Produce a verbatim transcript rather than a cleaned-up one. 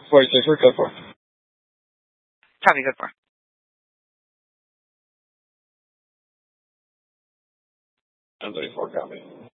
forty-six, we're good for. Copy, good for. ten thirty-four, copy.